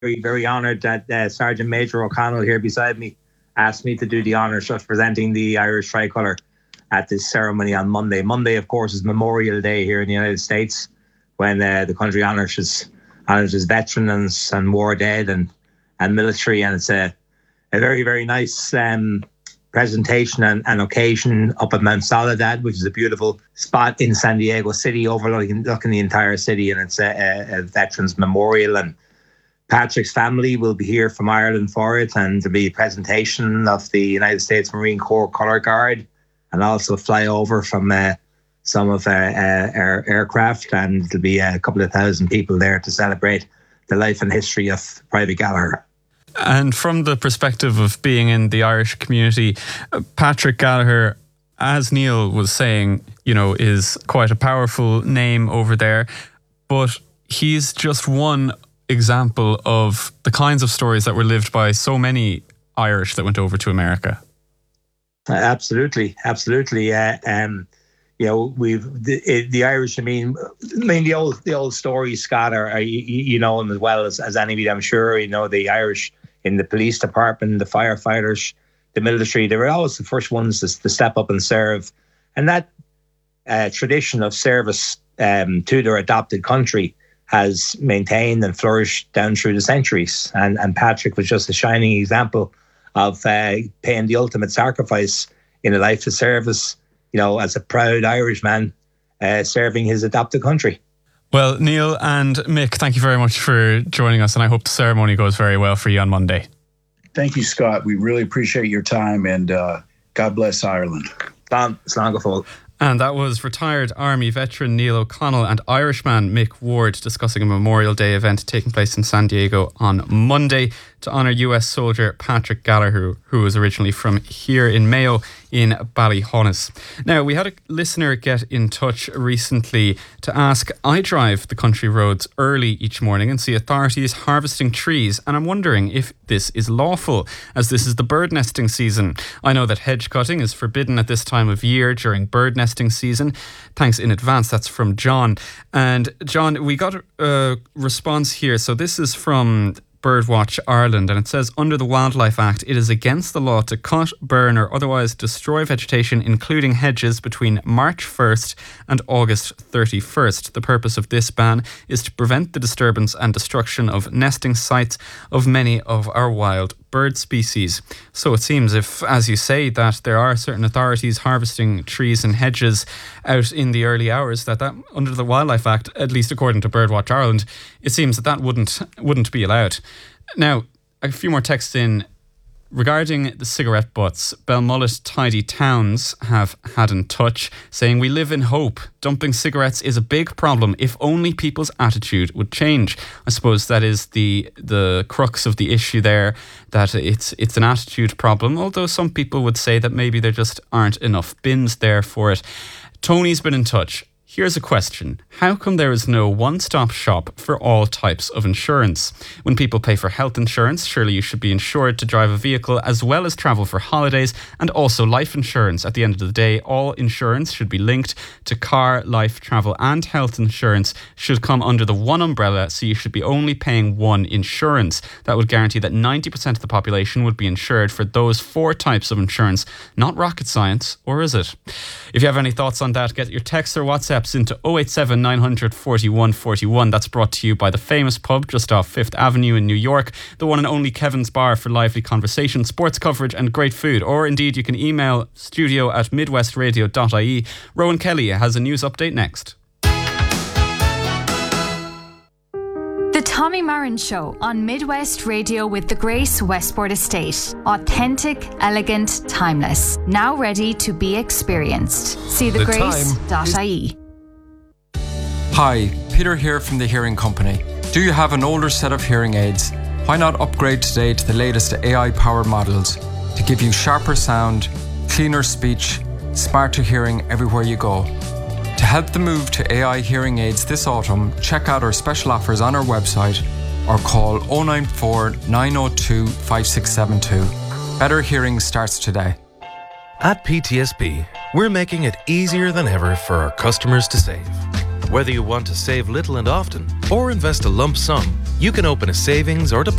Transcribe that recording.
Very, very honoured that Sergeant Major O'Connell here beside me asked me to do the honours of presenting the Irish tricolour at this ceremony on Monday. Monday, of course, is Memorial Day here in the United States, when the country honours its veterans and war dead and military, and it's a very, very nice presentation and occasion up at Mount Soledad, which is a beautiful spot in San Diego City, overlooking the entire city, and it's a veterans memorial. And Patrick's family will be here from Ireland for it, and there'll be a presentation of the United States Marine Corps Colour Guard, and also fly over from some of our aircraft, and there'll be a couple of thousand people there to celebrate the life and history of Private Gallagher. And from the perspective of being in the Irish community, Patrick Gallagher, as Neil was saying, is quite a powerful name over there, but he's just one example of the kinds of stories that were lived by so many Irish that went over to America. Absolutely. We've the Irish. I mean, the old stories, Scott, are you know them as well as anybody, I'm sure. The Irish in the police department, the firefighters, the military. They were always the first ones to step up and serve, and that tradition of service to their adopted country has maintained and flourished down through the centuries. And Patrick was just a shining example of paying the ultimate sacrifice in a life of service, as a proud Irishman serving his adopted country. Well, Neil and Mick, thank you very much for joining us, and I hope the ceremony goes very well for you on Monday. Thank you, Scott. We really appreciate your time, and God bless Ireland. Slán go fóill. And that was retired Army veteran Neil O'Connell and Irishman Mick Ward discussing a Memorial Day event taking place in San Diego on Monday to honour US soldier Patrick Gallagher, who was originally from here in Mayo in Ballyhonus. Now, we had a listener get in touch recently to ask, I drive the country roads early each morning and see authorities harvesting trees, and I'm wondering if this is lawful, as this is the bird nesting season. I know that hedge cutting is forbidden at this time of year during bird nesting season. Thanks in advance. That's from John. And John, we got a response here. So this is from Birdwatch Ireland, and it says, under the Wildlife Act, it is against the law to cut, burn or otherwise destroy vegetation, including hedges, between March 1st and August 31st. The purpose of this ban is to prevent the disturbance and destruction of nesting sites of many of our wild bird species. So it seems, if, as you say, that there are certain authorities harvesting trees and hedges out in the early hours, that under the Wildlife Act, at least according to Birdwatch Ireland, it seems that wouldn't be allowed. Now, a few more texts in regarding the cigarette butts. Belmullet Tidy Towns have had in touch saying, we live in hope. Dumping cigarettes is a big problem if only people's attitude would change. I suppose that is the crux of the issue there, that it's an attitude problem, although some people would say that maybe there just aren't enough bins there for it. Tony's been in touch. Here's a question. How come there is no one-stop shop for all types of insurance? When people pay for health insurance, surely you should be insured to drive a vehicle as well as travel for holidays, and also life insurance. At the end of the day, all insurance should be linked to car, life, travel and health insurance should come under the one umbrella, so you should be only paying one insurance. That would guarantee that 90% of the population would be insured for those four types of insurance. Not rocket science, or is it? If you have any thoughts on that, get your text or WhatsApp into 087 900 41 41. That's brought to you by the famous pub just off 5th Avenue in New York, the one and only Kevin's Bar, for lively conversation, sports coverage and great food. Or indeed, you can email studio@midwestradio.ie. Rowan Kelly has a news update next. The Tommy Marin Show on Midwest Radio with the Grace Westport Estate. Authentic, elegant, timeless. Now ready to be experienced. See thegrace.ie. Hi, Peter here from the Hearing Company. Do you have an older set of hearing aids? Why not upgrade today to the latest AI-powered models to give you sharper sound, cleaner speech, smarter hearing everywhere you go? To help the move to AI hearing aids this autumn, check out our special offers on our website or call 094 902 5672. Better hearing starts today. At PTSB, we're making it easier than ever for our customers to save. Whether you want to save little and often or invest a lump sum, You can open a savings or deposit